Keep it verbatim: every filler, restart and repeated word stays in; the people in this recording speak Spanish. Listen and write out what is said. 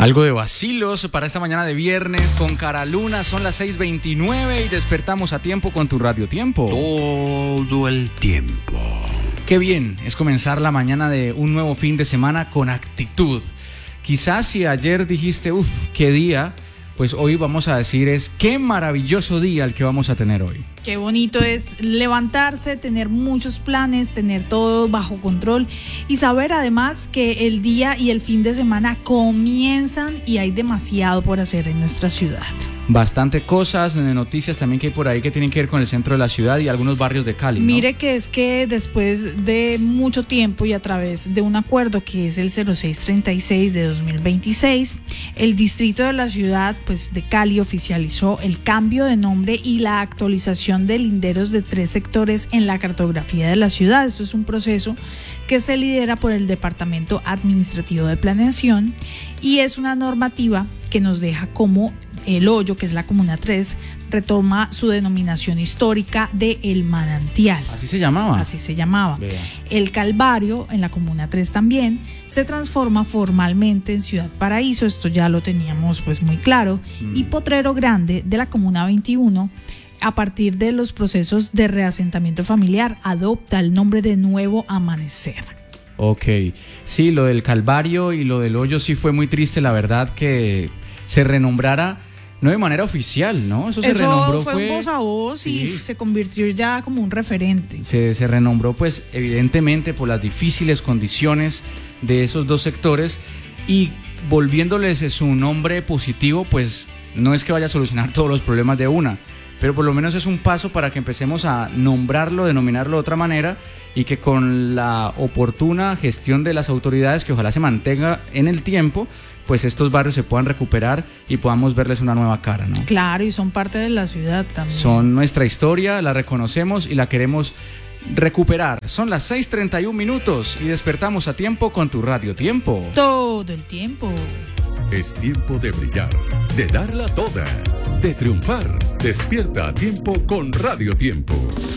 Algo de vacilos para esta mañana de viernes con Cara Luna. Son las seis veintinueve y despertamos a tiempo con tu Radio Tiempo. Todo el tiempo. Qué bien es comenzar la mañana de un nuevo fin de semana con actitud. Quizás si ayer dijiste, uff, qué día, pues hoy vamos a decir es qué maravilloso día el que vamos a tener hoy. Qué bonito es levantarse, tener muchos planes, tener todo bajo control y saber además que el día y el fin de semana comienzan y hay demasiado por hacer en nuestra ciudad. Bastante cosas, noticias también que hay por ahí que tienen que ver con el centro de la ciudad y algunos barrios de Cali, ¿no? Mire que es que después de mucho tiempo y a través de un acuerdo que es el cero seis treinta y seis de dos mil veintiséis, el distrito de la ciudad pues de Cali oficializó el cambio de nombre y la actualización de linderos de tres sectores en la cartografía de la ciudad. Esto es un proceso que se lidera por el Departamento Administrativo de Planeación y es una normativa que nos deja como El Hoyo, que es la Comuna tres, retoma su denominación histórica de El Manantial. ¿Así se llamaba? Así se llamaba. Vea. El Calvario, en la Comuna tres también, se transforma formalmente en Ciudad Paraíso, esto ya lo teníamos pues muy claro, mm. y Potrero Grande, de la Comuna veintiuno, a partir de los procesos de reasentamiento familiar, adopta el nombre de Nuevo Amanecer. Ok, sí, lo del Calvario y lo del Hoyo sí fue muy triste, la verdad, que se renombrara, no de manera oficial, ¿no? Eso se Eso renombró, fue, fue un voz a voz sí. y se convirtió ya como un referente. Se, se renombró, pues, evidentemente por las difíciles condiciones de esos dos sectores y volviéndoles su nombre positivo, pues, no es que vaya a solucionar todos los problemas de una, pero por lo menos es un paso para que empecemos a nombrarlo, denominarlo de otra manera y que con la oportuna gestión de las autoridades, que ojalá se mantenga en el tiempo, pues estos barrios se puedan recuperar y podamos verles una nueva cara, ¿no? Claro, y son parte de la ciudad también. Son nuestra historia, la reconocemos y la queremos recuperar. Son las seis treinta y un minutos y despertamos a tiempo con tu Radio Tiempo. Todo el tiempo. Es tiempo de brillar, de darla toda, de triunfar. Despierta a tiempo con Radio Tiempo.